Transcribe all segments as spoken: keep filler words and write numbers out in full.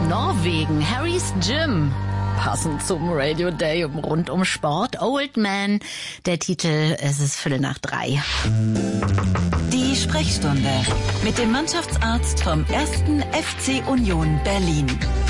Norwegen, Harry's Gym. Passend zum Radio Day rund um Sport. Old Man, der Titel, es ist Viertel nach drei. Die Sprechstunde mit dem Mannschaftsarzt vom ersten F C Union Berlin,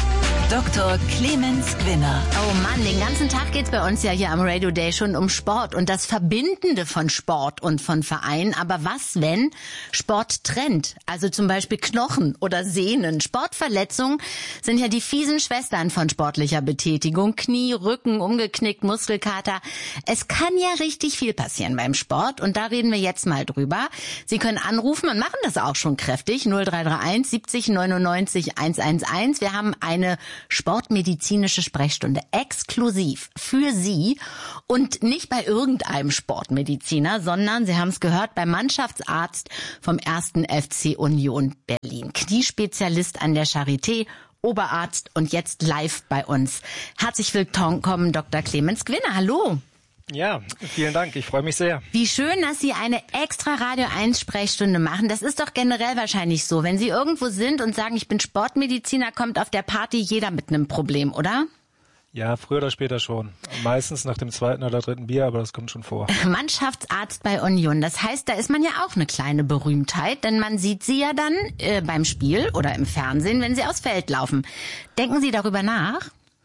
Doktor Clemens Gwinner. Oh Mann, den ganzen Tag geht's bei uns ja hier am Radio Day schon um Sport und das Verbindende von Sport und von Verein. Aber was, wenn Sport trennt? Also zum Beispiel Knochen oder Sehnen. Sportverletzungen sind ja die fiesen Schwestern von sportlicher Betätigung. Knie, Rücken, umgeknickt, Muskelkater. Es kann ja richtig viel passieren beim Sport und da reden wir jetzt mal drüber. Sie können anrufen und machen das auch schon kräftig. null drei drei eins siebzig neunundneunzig hundertelf. Wir haben eine sportmedizinische Sprechstunde exklusiv für Sie und nicht bei irgendeinem Sportmediziner, sondern, Sie haben es gehört, beim Mannschaftsarzt vom ersten F C Union Berlin. Kniespezialist an der Charité, Oberarzt und jetzt live bei uns. Herzlich willkommen, Doktor Clemens Gwinner. Hallo. Ja, vielen Dank. Ich freue mich sehr. Wie schön, dass Sie eine extra Radio eins Sprechstunde machen. Das ist doch generell wahrscheinlich so. Wenn Sie irgendwo sind und sagen, ich bin Sportmediziner, kommt auf der Party jeder mit einem Problem, oder? Ja, früher oder später schon. Meistens nach dem zweiten oder dritten Bier, aber das kommt schon vor. Mannschaftsarzt bei Union. Das heißt, da ist man ja auch eine kleine Berühmtheit, denn man sieht Sie ja dann äh, beim Spiel oder im Fernsehen, wenn Sie aufs Feld laufen. Denken Sie darüber nach?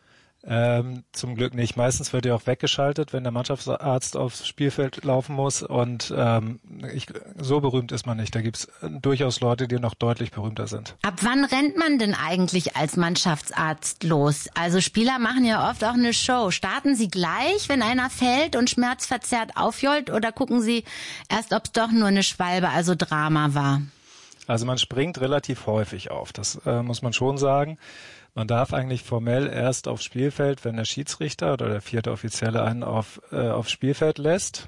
Ähm, zum Glück nicht. Meistens wird ja auch weggeschaltet, wenn der Mannschaftsarzt aufs Spielfeld laufen muss und ähm, ich, so berühmt ist man nicht. Da gibt's durchaus Leute, die noch deutlich berühmter sind. Ab wann rennt man denn eigentlich als Mannschaftsarzt los? Also Spieler machen ja oft auch eine Show. Starten Sie gleich, wenn einer fällt und schmerzverzerrt aufjollt, oder gucken Sie erst, ob es doch nur eine Schwalbe, also Drama war? Also man springt relativ häufig auf, das äh, muss man schon sagen. Man darf eigentlich formell erst aufs Spielfeld, wenn der Schiedsrichter oder der vierte Offizielle einen auf, äh, aufs Spielfeld lässt.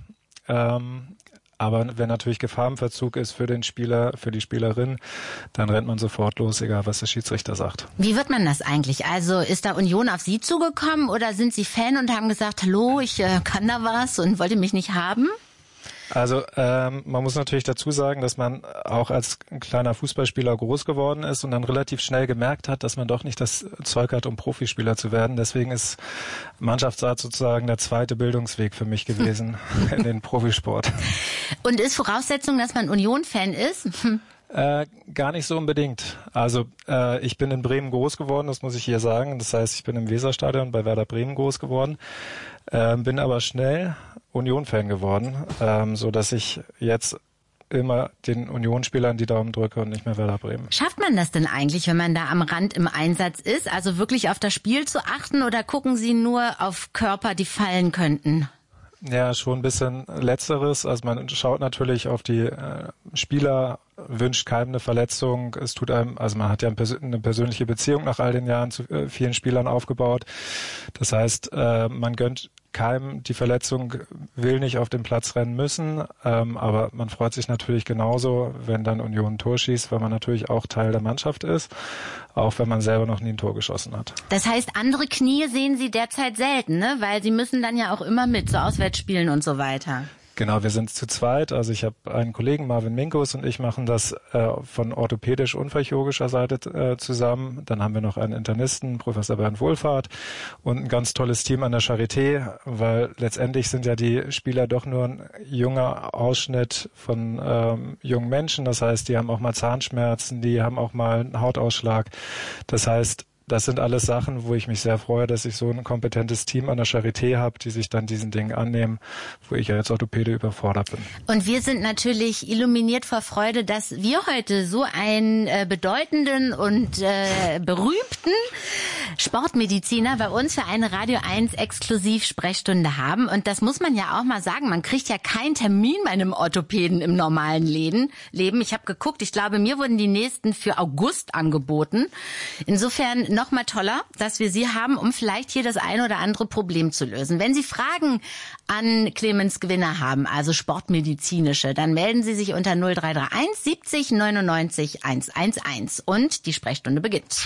Ähm, aber wenn natürlich Gefahr im Verzug ist für den Spieler, für die Spielerin, dann rennt man sofort los, egal was der Schiedsrichter sagt. Wie wird man das eigentlich? Also ist da Union auf Sie zugekommen oder sind Sie Fan und haben gesagt, hallo, ich äh, kann da was und wollte mich nicht haben? Also ähm, man muss natürlich dazu sagen, dass man auch als kleiner Fußballspieler groß geworden ist und dann relativ schnell gemerkt hat, dass man doch nicht das Zeug hat, um Profispieler zu werden. Deswegen ist Mannschaftsarzt sozusagen der zweite Bildungsweg für mich gewesen in den Profisport. Und ist Voraussetzung, dass man Union-Fan ist? Äh, gar nicht so unbedingt. Also äh, ich bin in Bremen groß geworden, das muss ich hier sagen. Das heißt, ich bin im Weserstadion bei Werder Bremen groß geworden, äh, bin aber schnell Union-Fan geworden, ähm, so dass ich jetzt immer den Union-Spielern die Daumen drücke und nicht mehr Werder Bremen. Schafft man das denn eigentlich, wenn man da am Rand im Einsatz ist? Also wirklich auf das Spiel zu achten oder gucken Sie nur auf Körper, die fallen könnten? Ja, schon ein bisschen Letzteres. Also man schaut natürlich auf die äh, Spieler, wünscht keinem eine Verletzung. Es tut einem, also man hat ja eine persönliche Beziehung nach all den Jahren zu äh, vielen Spielern aufgebaut. Das heißt, äh, man gönnt keinem die Verletzung, will nicht auf den Platz rennen müssen, ähm, aber man freut sich natürlich genauso, wenn dann Union ein Tor schießt, weil man natürlich auch Teil der Mannschaft ist, auch wenn man selber noch nie ein Tor geschossen hat. Das heißt, andere Knie sehen Sie derzeit selten, ne? Weil Sie müssen dann ja auch immer mit zu Auswärtsspielen und so weiter. Genau, wir sind zu zweit. Also ich habe einen Kollegen, Marvin Minkus, und ich machen das äh, von orthopädisch-unfallchirurgischer Seite äh, zusammen. Dann haben wir noch einen Internisten, Professor Bernd Wohlfahrt, und ein ganz tolles Team an der Charité, weil letztendlich sind ja die Spieler doch nur ein junger Ausschnitt von ähm, jungen Menschen. Das heißt, die haben auch mal Zahnschmerzen, die haben auch mal einen Hautausschlag. Das heißt, das sind alles Sachen, wo ich mich sehr freue, dass ich so ein kompetentes Team an der Charité habe, die sich dann diesen Dingen annehmen, wo ich ja als Orthopäde überfordert bin. Und wir sind natürlich illuminiert vor Freude, dass wir heute so einen äh, bedeutenden und äh, berühmten Sportmediziner bei uns für eine Radio eins Exklusiv-Sprechstunde haben. Und das muss man ja auch mal sagen, man kriegt ja keinen Termin bei einem Orthopäden im normalen Leben. Ich habe geguckt, ich glaube, mir wurden die nächsten für August angeboten. Insofern noch mal toller, dass wir Sie haben, um vielleicht hier das ein oder andere Problem zu lösen. Wenn Sie Fragen an Clemens Gwinner haben, also sportmedizinische, dann melden Sie sich unter null drei drei eins siebzig neunundneunzig hundertelf und die Sprechstunde beginnt.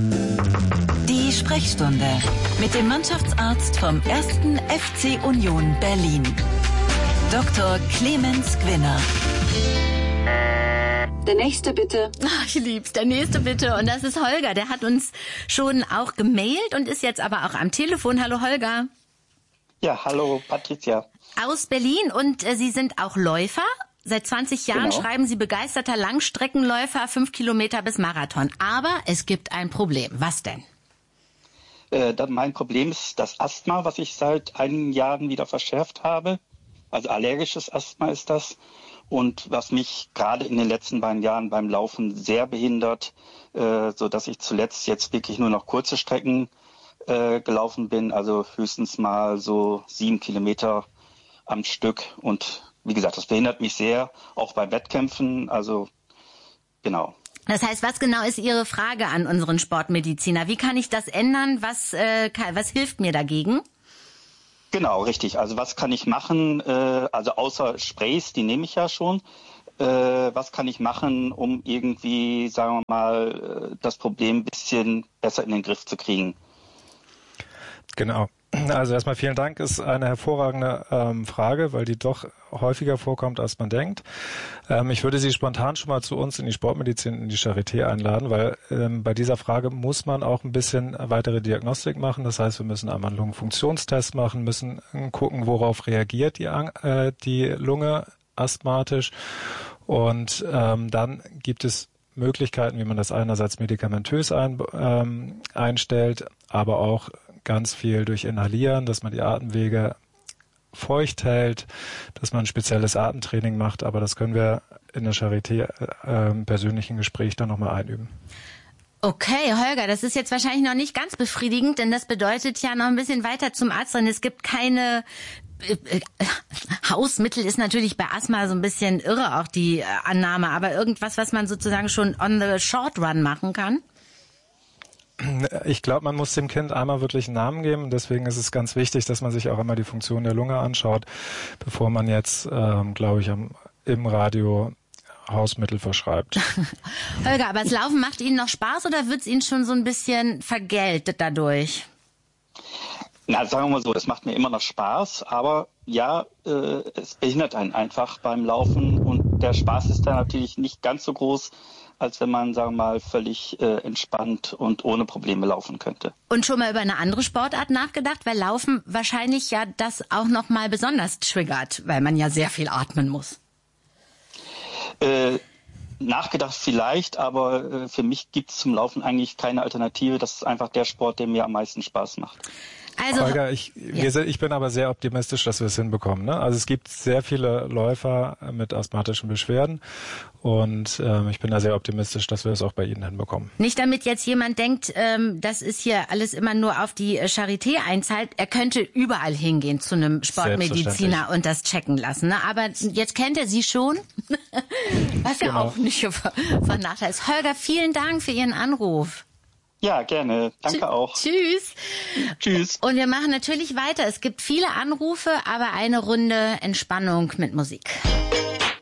Die Sprechstunde mit dem Mannschaftsarzt vom ersten F C Union Berlin, Doktor Clemens Gwinner. Der nächste bitte. Ach, ich lieb's. Der nächste bitte. Und das ist Holger. Der hat uns schon auch gemailt und ist jetzt aber auch am Telefon. Hallo Holger. Ja, hallo Patricia. Aus Berlin und äh, Sie sind auch Läufer. Seit zwanzig Jahren Genau. schreiben Sie begeisterter Langstreckenläufer, fünf Kilometer bis Marathon. Aber es gibt ein Problem. Was denn? Äh, dann mein Problem ist das Asthma, was ich seit einigen Jahren wieder verschärft habe. Also allergisches Asthma ist das. Und was mich gerade in den letzten beiden Jahren beim Laufen sehr behindert, äh, so dass ich zuletzt jetzt wirklich nur noch kurze Strecken äh, gelaufen bin, also höchstens mal so sieben Kilometer am Stück. Und wie gesagt, das behindert mich sehr, auch bei Wettkämpfen. Also genau. Das heißt, was genau ist Ihre Frage an unseren Sportmediziner? Wie kann ich das ändern? Was, äh, kann, was hilft mir dagegen? Genau, richtig. Also was kann ich machen, äh, also außer Sprays, die nehme ich ja schon, äh, was kann ich machen, um irgendwie, sagen wir mal, äh, das Problem ein bisschen besser in den Griff zu kriegen? Genau. Also erstmal vielen Dank, ist eine hervorragende ähm, Frage, weil die doch häufiger vorkommt, als man denkt. Ähm, ich würde Sie spontan schon mal zu uns in die Sportmedizin, in die Charité einladen, weil ähm, bei dieser Frage muss man auch ein bisschen weitere Diagnostik machen. Das heißt, wir müssen einmal einen Lungenfunktionstest machen, müssen gucken, worauf reagiert die, äh, die Lunge asthmatisch. Und ähm, dann gibt es Möglichkeiten, wie man das einerseits medikamentös ein, ähm, einstellt, aber auch ganz viel durch Inhalieren, dass man die Atemwege feucht hält, dass man ein spezielles Atemtraining macht, aber das können wir in der Charité äh, im persönlichen Gespräch dann nochmal einüben. Okay, Holger, das ist jetzt wahrscheinlich noch nicht ganz befriedigend, denn das bedeutet ja noch ein bisschen weiter zum Arzt rennen. Es gibt keine äh, äh, Hausmittel, ist natürlich bei Asthma so ein bisschen irre auch die äh, Annahme, aber irgendwas, was man sozusagen schon on the short run machen kann? Ich glaube, man muss dem Kind einmal wirklich einen Namen geben. Deswegen ist es ganz wichtig, dass man sich auch immer die Funktion der Lunge anschaut, bevor man jetzt, ähm, glaube ich, am, im Radio Hausmittel verschreibt. Holger, aber das Laufen macht Ihnen noch Spaß oder wird es Ihnen schon so ein bisschen vergeltet dadurch? Na, sagen wir mal so, das macht mir immer noch Spaß, aber ja, äh, es behindert einen einfach beim Laufen und der Spaß ist dann natürlich nicht ganz so groß, als wenn man, sagen wir mal, völlig äh, entspannt und ohne Probleme laufen könnte. Und schon mal über eine andere Sportart nachgedacht, weil Laufen wahrscheinlich ja das auch noch mal besonders triggert, weil man ja sehr viel atmen muss. Äh, nachgedacht vielleicht, aber äh, für mich gibt es zum Laufen eigentlich keine Alternative. Das ist einfach der Sport, der mir am meisten Spaß macht. Also, Holger, ich, ja. wir, ich bin aber sehr optimistisch, dass wir es hinbekommen. Ne? Also es gibt sehr viele Läufer mit asthmatischen Beschwerden und ähm, ich bin da sehr optimistisch, dass wir es auch bei Ihnen hinbekommen. Nicht damit jetzt jemand denkt, ähm, das ist hier alles immer nur auf die Charité einzahlt. Er könnte überall hingehen zu einem Sportmediziner und das checken lassen. Ne? Aber jetzt kennt er Sie schon, was ja genau. auch nicht von Nachteil ist. Holger, vielen Dank für Ihren Anruf. Ja, gerne. Danke Tsch- auch. Tschüss. Tschüss. Und wir machen natürlich weiter. Es gibt viele Anrufe, aber eine Runde Entspannung mit Musik.